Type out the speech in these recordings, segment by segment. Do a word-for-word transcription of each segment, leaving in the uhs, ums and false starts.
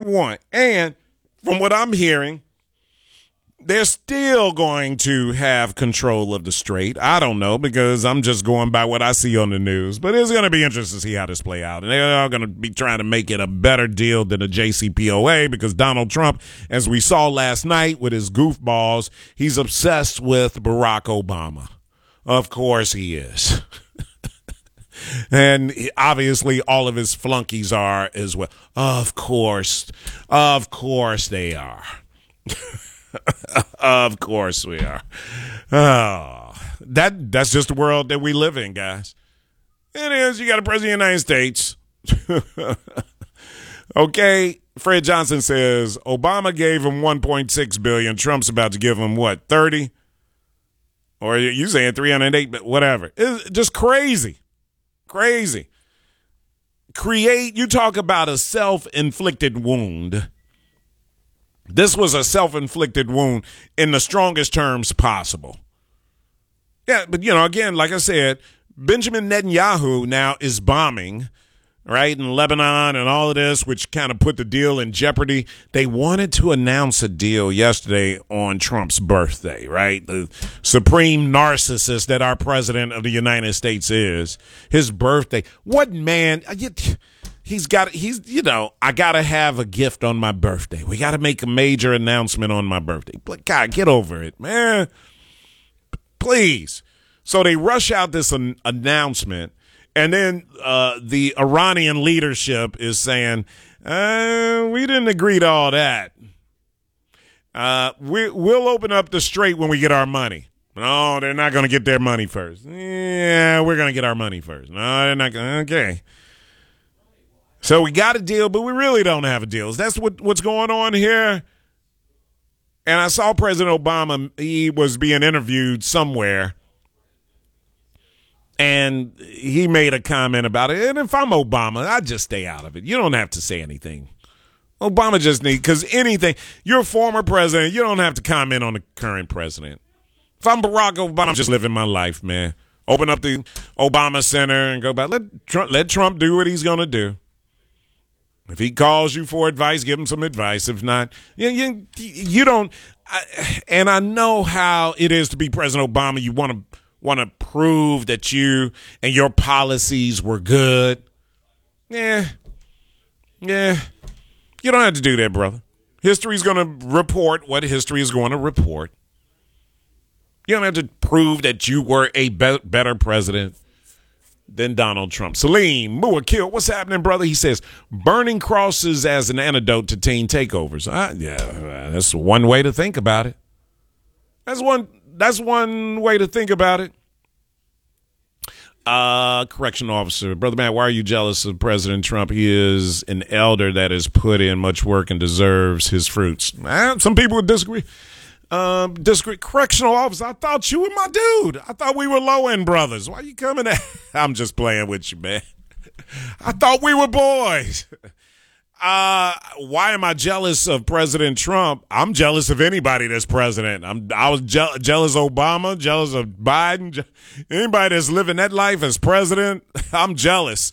want. And from what I'm hearing, they're still going to have control of the strait. I don't know, because I'm just going by what I see on the news. But it's going to be interesting to see how this play out. And they're going to be trying to make it a better deal than the J C P O A, because Donald Trump, as we saw last night with his goofballs, he's obsessed with Barack Obama. Of course he is. And obviously all of his flunkies are as well. Of course. Of course they are. Of course we are. Oh, that that's just the world that we live in, guys. It is. You got a president of the United States. Okay. Fred Johnson says Obama gave him one point six billion dollars. Trump's about to give him what, thirty? Or you saying three hundred eight, but whatever. It's just crazy. Crazy. Create, you talk about a self-inflicted wound. This was a self-inflicted wound in the strongest terms possible. Yeah, but, you know, again, like I said, Benjamin Netanyahu now is bombing, right, in Lebanon and all of this, which kind of put the deal in jeopardy. They wanted to announce a deal yesterday on Trump's birthday, right? The supreme narcissist that our president of the United States is. His birthday. What man... You, He's got, he's, you know, I got to have a gift on my birthday. We got to make a major announcement on my birthday. God, get over it, man. Please. So they rush out this an- announcement, and then uh, the Iranian leadership is saying, uh, we didn't agree to all that. Uh, we, we'll open up the strait when we get our money. No, they're not going to get their money first. Yeah, we're going to get our money first. No, they're not going to. Okay. So we got a deal, but we really don't have a deal. That's what, what's going on here. And I saw President Obama, he was being interviewed somewhere, and he made a comment about it. And if I'm Obama, I'd just stay out of it. You don't have to say anything. Obama just needs, because anything, you're a former president, you don't have to comment on the current president. If I'm Barack Obama, I'm just living my life, man. Open up the Obama Center and go back. Let Trump, let Trump do what he's going to do. If he calls you for advice, give him some advice. If not, you, you, you don't. I, and I know how it is to be President Obama. You want to want to prove that you and your policies were good. Yeah. Yeah. You don't have to do that, brother. History's going to report what history is going to report. You don't have to prove that you were a be- better president than Donald Trump. Salim Muakil, what's happening, brother? He says, burning crosses as an antidote to teen takeovers. Uh, yeah, that's one way to think about it. That's one, that's one way to think about it. Uh, correctional officer, Brother Matt, why are you jealous of President Trump? He is an elder that has put in much work and deserves his fruits. Uh, some people would disagree. Um, district correctional officer, I thought you were my dude. I thought we were low-end brothers. Why you coming at? I'm just playing with you, man. I thought we were boys. Uh, why am I jealous of President Trump? I'm jealous of anybody that's president. I'm, I was je- jealous of Obama, jealous of Biden. Je- anybody that's living that life as president, I'm jealous.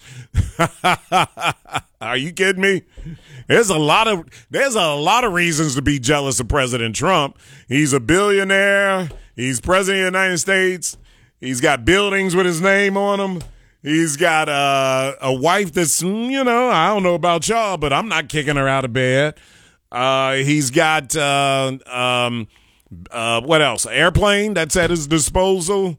Are you kidding me? There's a lot of there's a lot of reasons to be jealous of President Trump. He's a billionaire. He's president of the United States. He's got buildings with his name on them. He's got uh, a wife that's, you know, I don't know about y'all, but I'm not kicking her out of bed. Uh, he's got uh, um, uh, what else? An airplane that's at his disposal.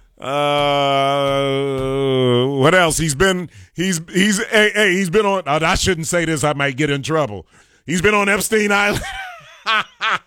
Uh, what else? He's been, he's, he's, hey, hey, he's been on, I shouldn't say this, I might get in trouble. He's been on Epstein Island. All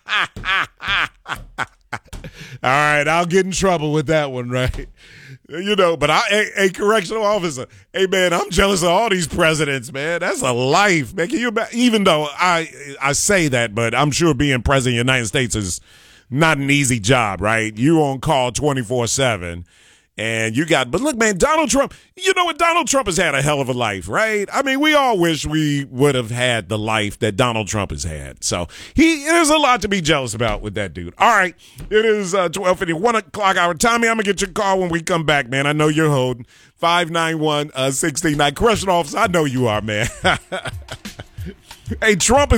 right, I'll get in trouble with that one, right? You know, but I, a, a correctional officer, hey man, I'm jealous of all these presidents, man. That's a life, man. Can you, even though I, I say that, but I'm sure being president of the United States is not an easy job, right? You on call twenty-four seven. And you got, but look, man, Donald Trump, you know what? Donald Trump has had a hell of a life, right? I mean, we all wish we would have had the life that Donald Trump has had. So he, there's a lot to be jealous about with that dude. All right. It is uh, twelve fifty, one o'clock hour. Tommy, I'm going to get your call when we come back, man. I know you're holding five nine one, sixteen nine. Correctional officer, I know you are, man. Hey, Trump is